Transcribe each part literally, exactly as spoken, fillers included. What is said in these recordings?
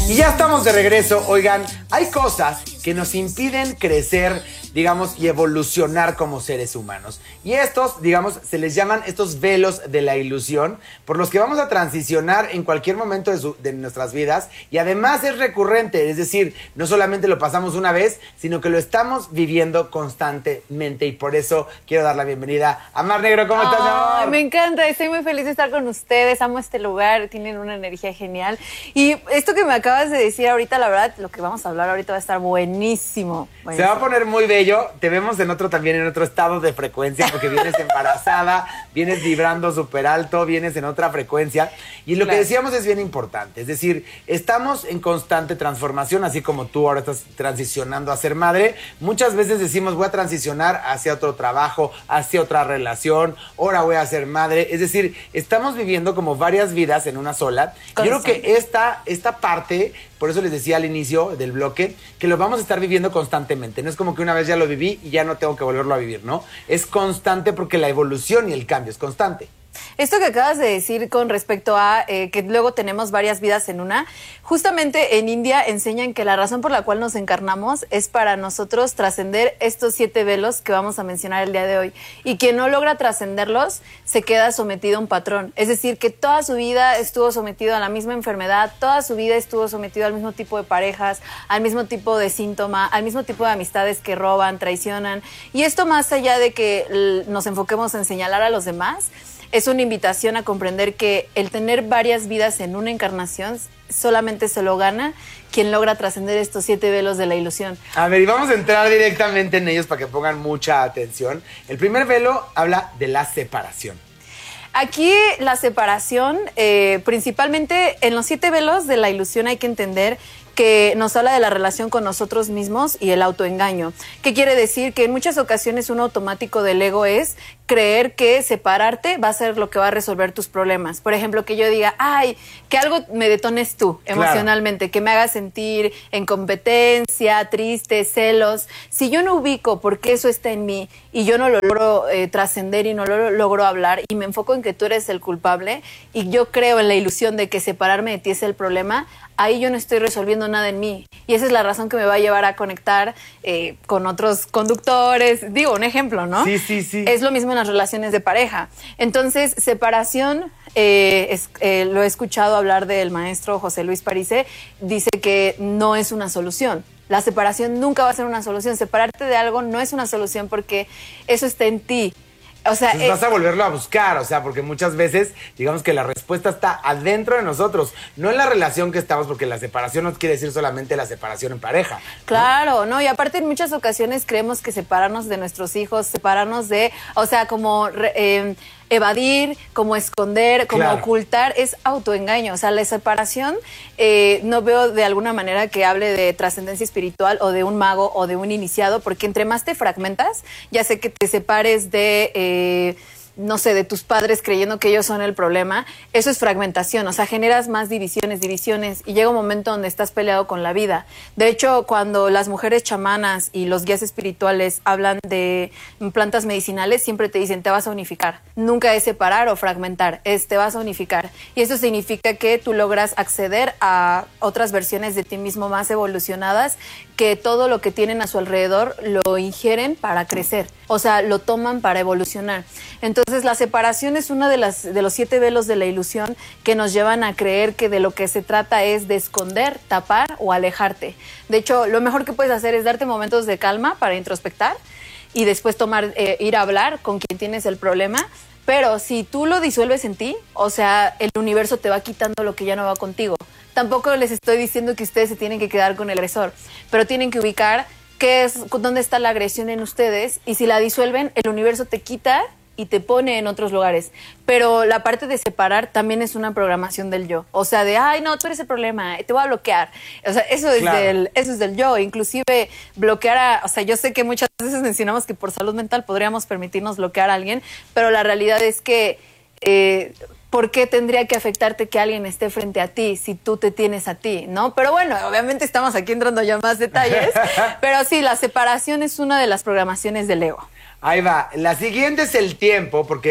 Y ya estamos de regreso. Oigan, hay cosas que nos impiden crecer, digamos, y evolucionar como seres humanos. Y estos, digamos, se les llaman estos velos de la ilusión, por los que vamos a transicionar en cualquier momento de, su, de nuestras vidas. Y además es recurrente, es decir, no solamente lo pasamos una vez, sino que lo estamos viviendo constantemente. Y por eso quiero dar la bienvenida a Mar Negro. ¿Cómo estás, mi amor? Me encanta, estoy muy feliz de estar con ustedes. Amo este lugar, tienen una energía genial. Y esto que me acabas de decir ahorita, la verdad, lo que vamos a hablar ahorita va a estar buenísimo. Buenísimo. Se va a poner muy bello. Te vemos en otro también, en otro estado de frecuencia, porque vienes embarazada, vienes vibrando súper alto, vienes en otra frecuencia. Y lo claro. que decíamos es bien importante. Es decir, estamos en constante transformación, así como tú ahora estás transicionando a ser madre. Muchas veces decimos, voy a transicionar hacia otro trabajo, hacia otra relación, ahora voy a ser madre. Es decir, estamos viviendo como varias vidas en una sola. Yo creo que esta, esta parte, por eso les decía al inicio del bloque, que lo vamos a estar viviendo constantemente. No es como que una vez ya lo viví y ya no tengo que volverlo a vivir, ¿no? Es constante porque la evolución y el cambio es constante. Esto que acabas de decir con respecto a eh, que luego tenemos varias vidas en una, justamente en India enseñan que la razón por la cual nos encarnamos es para nosotros trascender estos siete velos que vamos a mencionar el día de hoy. Y quien no logra trascenderlos se queda sometido a un patrón. Es decir, que toda su vida estuvo sometido a la misma enfermedad, toda su vida estuvo sometido al mismo tipo de parejas, al mismo tipo de síntoma, al mismo tipo de amistades que roban, traicionan. Y esto más allá de que nos enfoquemos en señalar a los demás, es una invitación a comprender que el tener varias vidas en una encarnación solamente se lo gana quien logra trascender estos siete velos de la ilusión. A ver, y vamos a entrar directamente en ellos para que pongan mucha atención. El primer velo habla de la separación. Aquí la separación, eh, principalmente en los siete velos de la ilusión hay que entender que nos habla de la relación con nosotros mismos y el autoengaño. ¿Qué quiere decir? Que en muchas ocasiones un automático del ego es creer que separarte va a ser lo que va a resolver tus problemas. Por ejemplo, que yo diga, ay, que algo me detones tú emocionalmente, claro. que me haga sentir en competencia, triste, celos. Si yo no ubico por qué eso está en mí y yo no lo logro eh, trascender y no lo logro hablar y me enfoco en que tú eres el culpable y yo creo en la ilusión de que separarme de ti es el problema, ahí yo no estoy resolviendo nada en mí. Y esa es la razón que me va a llevar a conectar eh, con otros conductores. Digo, un ejemplo, ¿no? Sí, sí, sí. Es lo mismo en las relaciones de pareja. Entonces, separación, eh, es, eh, lo he escuchado hablar del maestro José Luis Parise, dice que no es una solución. La separación nunca va a ser una solución. Separarte de algo no es una solución porque eso está en ti. O sea, Entonces vas a volverlo a buscar, o sea, porque muchas veces, digamos que la respuesta está adentro de nosotros, no en la relación que estamos, porque la separación no quiere decir solamente la separación en pareja, ¿no? Claro, no, y aparte en muchas ocasiones creemos que separarnos de nuestros hijos, separarnos de, o sea, como eh, evadir, como esconder, como claro. ocultar, es autoengaño. O sea, la separación, eh, no veo de alguna manera que hable de trascendencia espiritual o de un mago o de un iniciado, porque entre más te fragmentas, ya sé que te separes de... Eh, no sé, de tus padres creyendo que ellos son el problema, eso es fragmentación, o sea, generas más divisiones, divisiones, y llega un momento donde estás peleado con la vida. De hecho, cuando las mujeres chamanas y los guías espirituales hablan de plantas medicinales, siempre te dicen, te vas a unificar. Nunca es separar o fragmentar, es te vas a unificar. Y eso significa que tú logras acceder a otras versiones de ti mismo más evolucionadas, que todo lo que tienen a su alrededor lo ingieren para crecer, o sea, lo toman para evolucionar. Entonces, la separación es uno de, las, de los siete velos de la ilusión que nos llevan a creer que de lo que se trata es de esconder, tapar o alejarte. De hecho, lo mejor que puedes hacer es darte momentos de calma para introspectar y después tomar, eh, ir a hablar con quien tienes el problema. Pero si tú lo disuelves en ti, o sea, el universo te va quitando lo que ya no va contigo. Tampoco les estoy diciendo que ustedes se tienen que quedar con el agresor, pero tienen que ubicar qué es, dónde está la agresión en ustedes, y si la disuelven, el universo te quita y te pone en otros lugares. Pero la parte de separar también es una programación del yo. O sea, de, ay, no, tú eres el problema, te voy a bloquear. O sea, eso es, claro. del, eso es del yo. Inclusive bloquear a... O sea, yo sé que muchas veces mencionamos que por salud mental podríamos permitirnos bloquear a alguien, pero la realidad es que... Eh, ¿por qué tendría que afectarte que alguien esté frente a ti si tú te tienes a ti, ¿no? Pero bueno, obviamente estamos aquí entrando ya más detalles, pero sí, la separación es una de las programaciones del ego. Ahí va. La siguiente es el tiempo, porque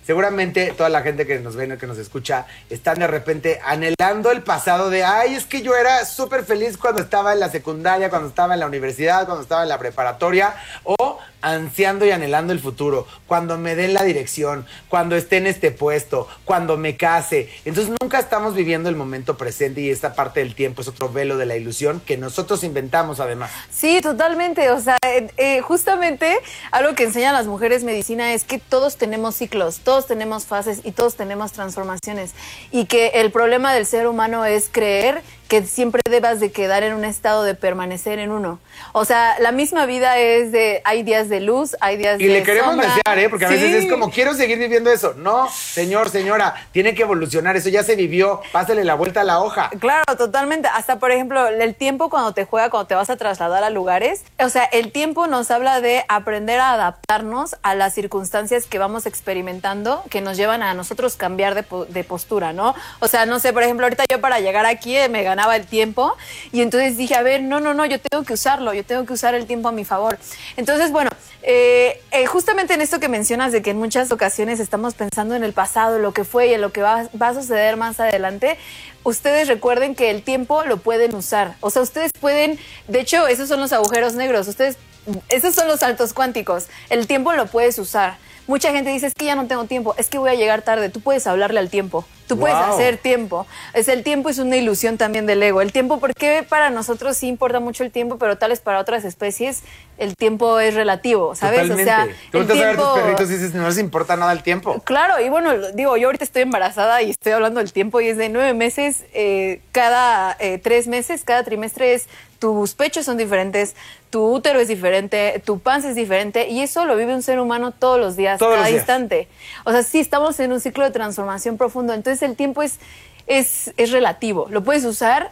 seguramente toda la gente que nos ve, que nos escucha, están de repente anhelando el pasado de, ay, es que yo era súper feliz cuando estaba en la secundaria, cuando estaba en la universidad, cuando estaba en la preparatoria, o ansiando y anhelando el futuro, cuando me den la dirección, cuando esté en este puesto, cuando me case. Entonces nunca estamos viviendo el momento presente y esta parte del tiempo es otro velo de la ilusión que nosotros inventamos además. Sí, totalmente. O sea, eh, eh, justamente algo que enseñan las mujeres medicina es que todos tenemos ciclos, todos tenemos fases y todos tenemos transformaciones. Y que el problema del ser humano es creer que siempre debas de quedar en un estado de permanecer en uno. O sea, la misma vida es de, hay días de luz, hay días de Y le queremos sombra. desear, ¿eh? Porque a Sí. veces es como, quiero seguir viviendo eso. No, señor, señora, tiene que evolucionar, eso ya se vivió, pásale la vuelta a la hoja. Claro, totalmente. Hasta, por ejemplo, el tiempo cuando te juega, cuando te vas a trasladar a lugares. O sea, el tiempo nos habla de aprender a adaptarnos a las circunstancias que vamos experimentando, que nos llevan a nosotros cambiar de, de postura, ¿no? O sea, no sé, por ejemplo, ahorita yo para llegar aquí eh, me ganaba el tiempo y entonces dije, a ver, no, no, no, yo tengo que usarlo, yo tengo que usar el tiempo a mi favor. Entonces, bueno, eh, eh, justamente en esto que mencionas de que en muchas ocasiones estamos pensando en el pasado, en lo que fue y en lo que va, va a suceder más adelante, ustedes recuerden que el tiempo lo pueden usar. O sea, ustedes pueden, de hecho, esos son los agujeros negros, ustedes, esos son los saltos cuánticos, el tiempo lo puedes usar. Mucha gente dice, es que ya no tengo tiempo, es que voy a llegar tarde. Tú puedes hablarle al tiempo, tú Wow. puedes hacer tiempo. Es el tiempo es una ilusión también del ego. El tiempo, porque para nosotros sí importa mucho el tiempo, pero tal vez para otras especies el tiempo es relativo, ¿sabes? Totalmente. O sea, Tú el te vas a ver tiempo... tus perritos y dices, no les importa nada el tiempo. Claro, y bueno, digo, yo ahorita estoy embarazada y estoy hablando del tiempo y es de nueve meses, eh, cada eh, tres meses, cada trimestre es, tus pechos son diferentes, tu útero es diferente, tu panza es diferente y eso lo vive un ser humano todos los días, Todos cada los días. instante. O sea, sí estamos en un ciclo de transformación profundo, entonces el tiempo es, es, es relativo, lo puedes usar.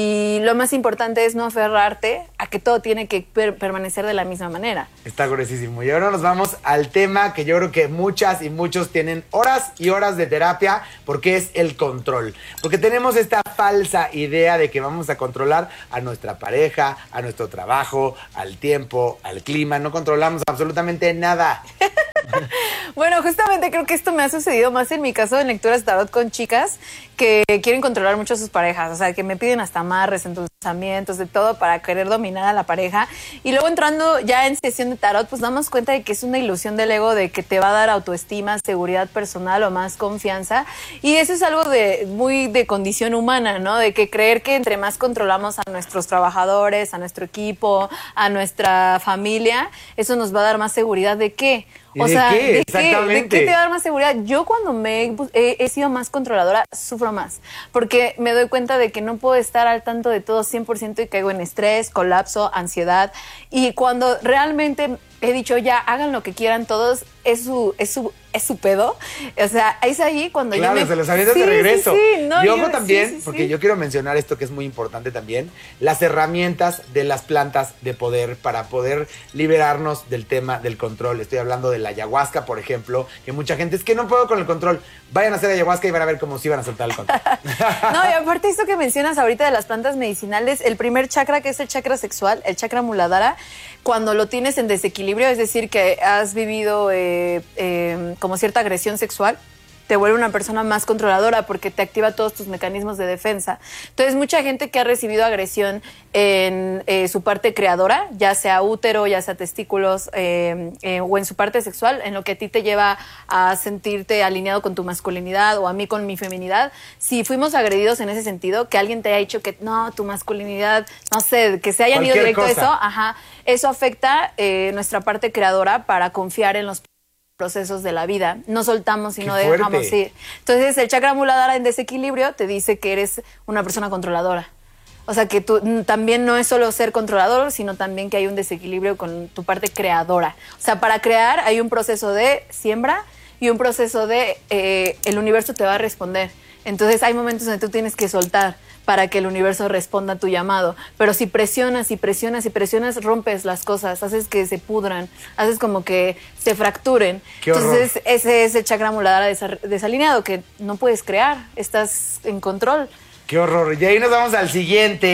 Y lo más importante es no aferrarte a que todo tiene que per permanecer de la misma manera. Está gruesísimo. Y ahora nos vamos al tema que yo creo que muchas y muchos tienen horas y horas de terapia, porque es el control. Porque tenemos esta falsa idea de que vamos a controlar a nuestra pareja, a nuestro trabajo, al tiempo, al clima. No controlamos absolutamente nada. Bueno, justamente creo que esto me ha sucedido más en mi caso en lecturas de tarot con chicas que quieren controlar mucho a sus parejas, o sea, que me piden hasta amarres, endulzamientos, de todo para querer dominar a la pareja. Y luego entrando ya en sesión de tarot, pues damos cuenta de que es una ilusión del ego, de que te va a dar autoestima, seguridad personal o más confianza. Y eso es algo de muy de condición humana, ¿no? De que creer que entre más controlamos a nuestros trabajadores, a nuestro equipo, a nuestra familia, eso nos va a dar más seguridad. ¿De qué? ¿Y O de sea, qué? ¿de qué, Exactamente. ¿de qué te va a dar más seguridad? Yo cuando me he, he, he sido más controladora, sufro más, porque me doy cuenta de que no puedo estar al tanto de todo cien por ciento y caigo en estrés, colapso, ansiedad. Y cuando realmente he dicho, ya, hagan lo que quieran todos, es su, es su, es su pedo. O sea, es ahí cuando Claro, yo me... se los avientas Sí, de regreso. sí, sí, no, y ojo yo- también, sí, sí, porque sí. yo quiero mencionar esto que es muy importante también, las herramientas de las plantas de poder para poder liberarnos del tema del control. Estoy hablando de la ayahuasca, por ejemplo, que mucha gente, es que no puedo con el control. Vayan a hacer ayahuasca y van a ver cómo sí van a soltar el control. No, y aparte esto que mencionas ahorita de las plantas medicinales, el primer chakra, que es el chakra sexual, el chakra muladhara, cuando lo tienes en desequilibrio, es decir, que has vivido eh, eh, como cierta agresión sexual, te vuelve una persona más controladora porque te activa todos tus mecanismos de defensa. Entonces, mucha gente que ha recibido agresión en eh, su parte creadora, ya sea útero, ya sea testículos, eh, eh, o en su parte sexual, en lo que a ti te lleva a sentirte alineado con tu masculinidad o a mí con mi feminidad, si fuimos agredidos en ese sentido, que alguien te haya dicho que no, tu masculinidad, no sé, que se hayan ido Cualquier directo a cosa. eso, ajá, eso afecta eh, nuestra parte creadora para confiar en los procesos de la vida. No soltamos y ¡Qué no fuerte! dejamos ir. Entonces, el chakra muladhara en desequilibrio te dice que eres una persona controladora. O sea, que tú mm, también no es solo ser controlador, sino también que hay un desequilibrio con tu parte creadora. O sea, para crear hay un proceso de siembra y un proceso de eh, el universo te va a responder. Entonces, hay momentos donde tú tienes que soltar para que el universo responda a tu llamado. Pero si presionas y presionas y presionas, rompes las cosas, haces que se pudran, haces como que se fracturen. ¡Qué horror! Entonces, ese es el chakra muladhara desa- desalineado, que no puedes crear, estás en control. Qué horror. Y ahí nos vamos al siguiente,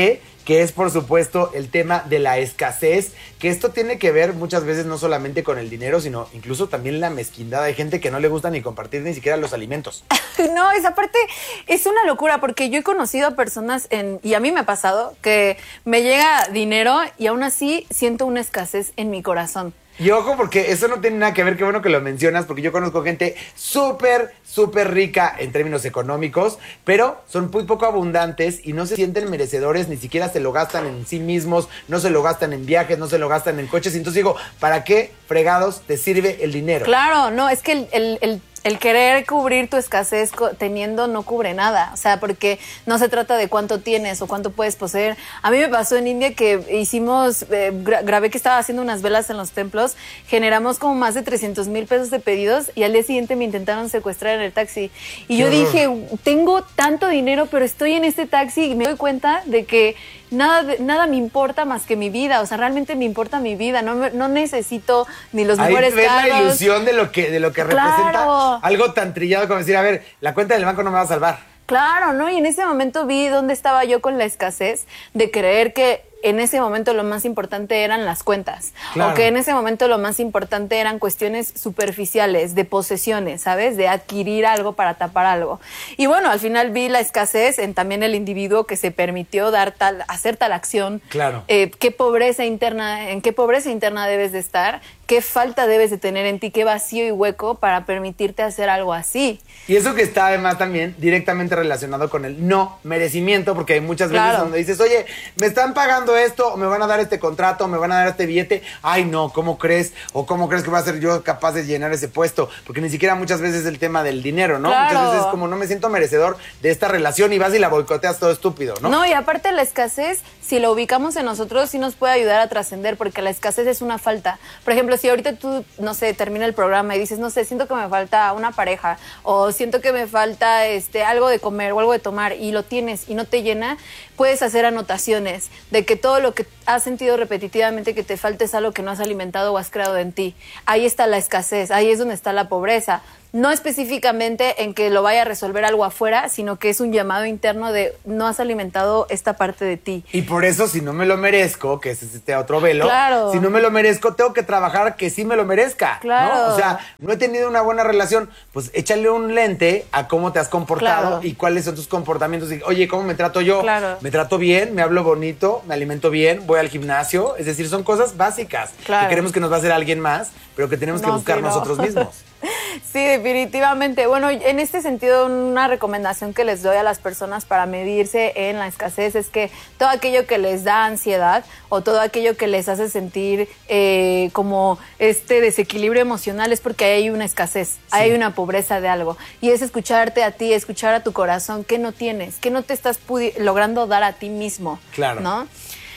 que es por supuesto el tema de la escasez, que esto tiene que ver muchas veces no solamente con el dinero, sino incluso también la mezquindad. Hay gente que no le gusta ni compartir ni siquiera los alimentos. No, esa parte es una locura porque yo he conocido a personas, en, y a mí me ha pasado, que me llega dinero y aún así siento una escasez en mi corazón. Y ojo, porque eso no tiene nada que ver, qué bueno que lo mencionas, porque yo conozco gente súper, súper rica en términos económicos, pero son muy poco abundantes y no se sienten merecedores, ni siquiera se lo gastan en sí mismos, no se lo gastan en viajes, no se lo gastan en coches. Entonces digo, ¿para qué fregados te sirve el dinero? Claro, no, es que el... el, el... El querer cubrir tu escasez teniendo no cubre nada, o sea, porque no se trata de cuánto tienes o cuánto puedes poseer. A mí me pasó en India que hicimos, eh, gra grabé que estaba haciendo unas velas en los templos, generamos como más de trescientos mil pesos de pedidos y al día siguiente me intentaron secuestrar en el taxi. Y yo dije, tengo tanto dinero, pero estoy en este taxi y me doy cuenta de que Nada, nada me importa más que mi vida, o sea, realmente me importa mi vida, no, me, no necesito ni los Ahí mejores ves carros. la ilusión de lo que, de lo que Claro. representa algo tan trillado como decir, a ver, la cuenta del banco no me va a salvar. Claro, ¿no? Y en ese momento vi dónde estaba yo con la escasez de creer que en ese momento lo más importante eran las cuentas. Claro. O que en ese momento lo más importante eran cuestiones superficiales, de posesiones, ¿sabes? De adquirir algo para tapar algo. Y bueno, al final vi la escasez en también el individuo que se permitió dar tal, hacer tal acción. Claro. Eh, qué pobreza interna, en qué pobreza interna debes de estar, qué falta debes de tener en ti, qué vacío y hueco para permitirte hacer algo así. Y eso que está además también directamente relacionado con el no merecimiento, porque hay muchas veces Claro. donde dices, oye, me están pagando esto, o me van a dar este contrato, o me van a dar este billete. Ay, no, ¿cómo crees? O ¿cómo crees que voy a ser yo capaz de llenar ese puesto? Porque ni siquiera muchas veces es el tema del dinero, ¿no? Claro. Muchas veces es como no me siento merecedor de esta relación y vas y la boicoteas todo estúpido, ¿no? No, y aparte la escasez, si lo ubicamos en nosotros, sí nos puede ayudar a trascender, porque la escasez es una falta. Por ejemplo, si ahorita tú, no sé, termina el programa y dices, no sé, siento que me falta una pareja, o siento que me falta este, algo de comer o algo de tomar, y lo tienes y no te llena, puedes hacer anotaciones de que todo lo que has sentido repetitivamente que te falta es algo que no has alimentado o has creado en ti. Ahí está la escasez, ahí es donde está la pobreza. No específicamente en que lo vaya a resolver algo afuera, sino que es un llamado interno de no has alimentado esta parte de ti. Y por eso, si no me lo merezco, que es este otro velo, Claro. si no me lo merezco, tengo que trabajar que sí me lo merezca, Claro. ¿no? O sea, no he tenido una buena relación, pues échale un lente a cómo te has comportado Claro. y cuáles son tus comportamientos. Y, oye, ¿cómo me trato yo? Claro. ¿Me trato bien? ¿Me hablo bonito? ¿Me alimento bien? ¿Voy al gimnasio? Es decir, son cosas básicas Claro. que queremos que nos va a hacer alguien más, pero que tenemos que No, buscar sí, no. nosotros mismos. Sí, definitivamente. Bueno, en este sentido, una recomendación que les doy a las personas para medirse en la escasez es que todo aquello que les da ansiedad o todo aquello que les hace sentir eh, como este desequilibrio emocional es porque ahí hay una escasez, Sí. hay una pobreza de algo. Y es escucharte a ti, escuchar a tu corazón, qué no tienes, qué no te estás logrando dar a ti mismo. Claro. ¿No?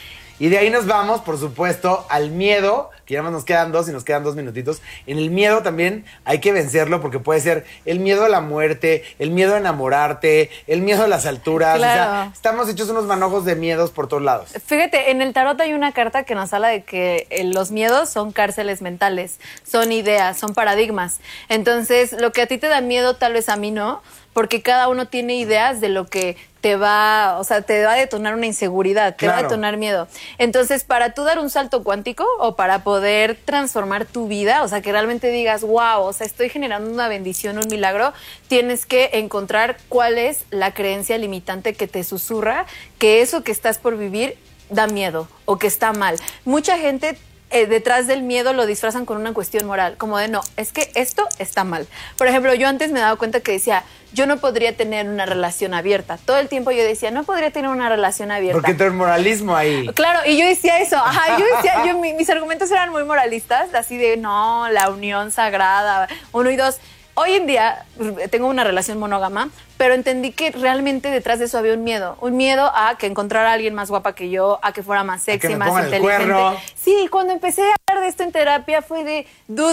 Y de ahí nos vamos, por supuesto, al miedo, que ya más nos quedan dos y nos quedan dos minutitos. En el miedo también hay que vencerlo porque puede ser el miedo a la muerte, el miedo a enamorarte, el miedo a las alturas. Claro. O sea, estamos hechos unos manojos de miedos por todos lados. Fíjate, en el tarot hay una carta que nos habla de que eh, los miedos son cárceles mentales, son ideas, son paradigmas. Entonces, lo que a ti te da miedo, tal vez a mí no, porque cada uno tiene ideas de lo que te va, o sea, te va a detonar una inseguridad, te va a Claro. detonar miedo. Entonces, para tú dar un salto cuántico o para poder transformar tu vida, o sea, que realmente digas, wow, o sea, estoy generando una bendición, un milagro, tienes que encontrar cuál es la creencia limitante que te susurra que eso que estás por vivir da miedo o que está mal. Mucha gente Eh, detrás del miedo lo disfrazan con una cuestión moral, como de no, es que esto está mal. Por ejemplo, yo antes me daba cuenta que decía, yo no podría tener una relación abierta. Todo el tiempo yo decía, no podría tener una relación abierta. Porque entra el moralismo ahí. Claro, y yo decía eso, ajá, yo decía, yo, mi- mis argumentos eran muy moralistas, así de no, la unión sagrada, uno y dos. Hoy en día tengo una relación monógama, pero entendí que realmente detrás de eso había un miedo. Un miedo a que encontrara a alguien más guapa que yo, a que fuera más A que sexy, me más pongan el inteligente. cuerno. Sí, cuando empecé a hablar de esto en terapia fue de, dude,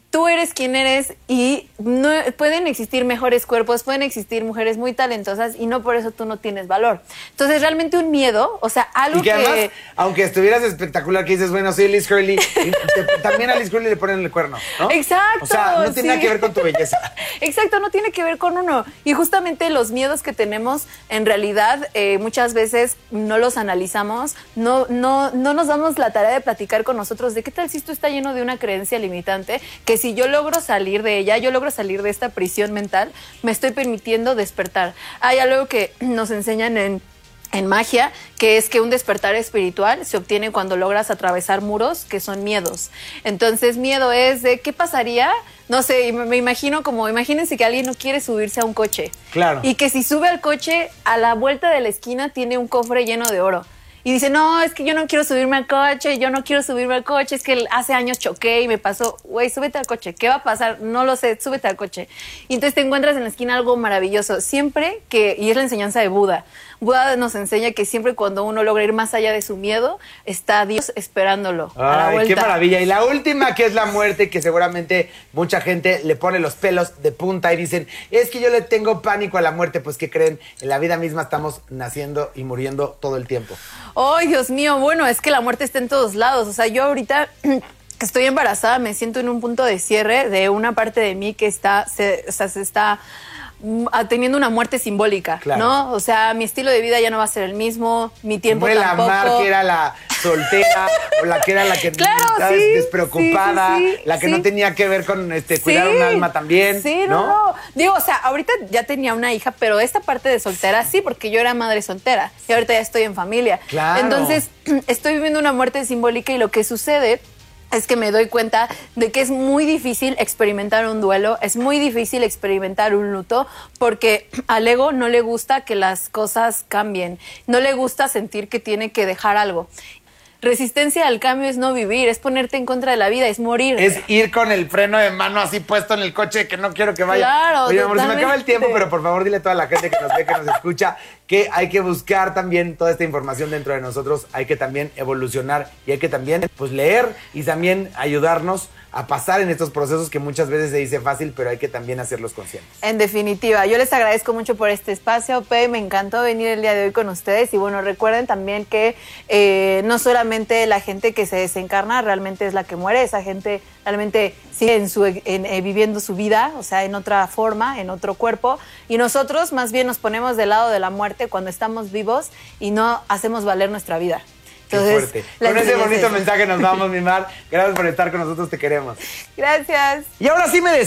tú eres quien eres y no, pueden existir mejores cuerpos, pueden existir mujeres muy talentosas y no por eso tú no tienes valor. Entonces, realmente un miedo, o sea, algo y que... que... además, aunque estuvieras espectacular, que dices, bueno, soy Liz Hurley, y te, también a Liz Hurley le ponen el cuerno, ¿no? Exacto. O sea, no tiene sí. nada que ver con tu belleza. Exacto, no tiene que ver con uno. Y justamente los miedos que tenemos, en realidad, eh, muchas veces no los analizamos, no, no, no nos damos la tarea de platicar con nosotros de qué tal si esto está lleno de una creencia limitante, que si yo logro salir de ella, yo logro salir de esta prisión mental, me estoy permitiendo despertar. Hay algo que nos enseñan en, en magia, que es que un despertar espiritual se obtiene cuando logras atravesar muros que son miedos. Entonces, miedo es de qué pasaría, no sé, me imagino como, imagínense que alguien no quiere subirse a un coche. Claro. Y que si sube al coche, a la vuelta de la esquina tiene un cofre lleno de oro. Y dice, no, es que yo no quiero subirme al coche, yo no quiero subirme al coche, es que hace años choqué y me pasó. Güey, súbete al coche, ¿qué va a pasar? No lo sé, súbete al coche. Y entonces te encuentras en la esquina algo maravilloso. Siempre que, y es la enseñanza de Buda, Buda nos enseña que siempre cuando uno logra ir más allá de su miedo, está Dios esperándolo. Ay, a la vuelta. Qué maravilla. Y la última, que es la muerte, que seguramente mucha gente le pone los pelos de punta y dicen, es que yo le tengo pánico a la muerte. Pues, ¿qué creen? En la vida misma estamos naciendo y muriendo todo el tiempo. ¡Ay, Dios mío! Bueno, es que la muerte está en todos lados. O sea, yo ahorita que estoy embarazada me siento en un punto de cierre de una parte de mí que está, se, o sea, se está teniendo una muerte simbólica, claro. ¿no? O sea, mi estilo de vida ya no va a ser el mismo, mi tiempo Muela tampoco. Mar, que era la soltera, o la que era la que claro, ¿sabes? Sí, despreocupada, sí, sí, la que sí. no tenía que ver con este, cuidar sí, un alma también, sí, ¿no? no, no. Digo, o sea, ahorita ya tenía una hija, pero esta parte de soltera sí, porque yo era madre soltera y ahorita ya estoy en familia. Claro. Entonces, estoy viviendo una muerte simbólica y lo que sucede es que me doy cuenta de que es muy difícil experimentar un duelo, es muy difícil experimentar un luto, porque al ego no le gusta que las cosas cambien, no le gusta sentir que tiene que dejar algo. Resistencia al cambio es no vivir, es ponerte en contra de la vida, es morir. Es ir con el freno de mano así puesto en el coche que no quiero que vaya. Claro, Oye, amor, se me acaba el tiempo, totalmente. pero por favor dile a toda la gente que nos ve, que nos escucha, que hay que buscar también toda esta información dentro de nosotros, hay que también evolucionar y hay que también pues leer y también ayudarnos a pasar en estos procesos que muchas veces se dice fácil, pero hay que también hacerlos conscientes. En definitiva, yo les agradezco mucho por este espacio, Pe, me encantó venir el día de hoy con ustedes y bueno, recuerden también que eh, no solamente la gente que se desencarna realmente es la que muere, esa gente realmente sigue en su, en, eh, viviendo su vida, o sea, en otra forma, en otro cuerpo, y nosotros más bien nos ponemos del lado de la muerte cuando estamos vivos y no hacemos valer nuestra vida. Entonces, qué fuerte. Con ese bonito mensaje nos vamos, mi Mar. Gracias por estar con nosotros, te queremos. Gracias. Y ahora sí me